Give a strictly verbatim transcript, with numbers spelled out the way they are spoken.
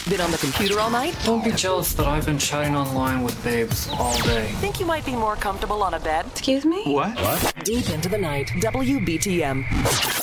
Been on the computer all night? Don't be jealous that I've been chatting online with babes all day. Think you might be more comfortable on a bed? Excuse me? What? Deep into the night, W B T M.